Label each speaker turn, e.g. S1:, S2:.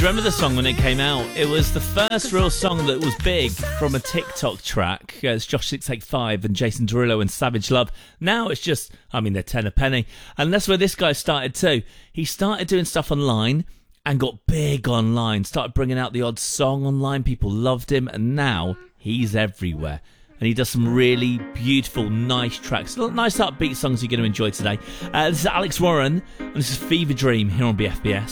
S1: you remember the song when it came out? It was the first real song that was big from a TikTok track. It's Josh 685 and Jason Derulo and Savage Love. Now it's just, they're 10 a penny. And that's where this guy started too. He started doing stuff online and got big online. Started bringing out the odd song online. People loved him. And now he's everywhere. And he does some really beautiful, nice tracks. Nice upbeat songs you're going to enjoy today. This is Alex Warren. And this is Fever Dream here on BFBS.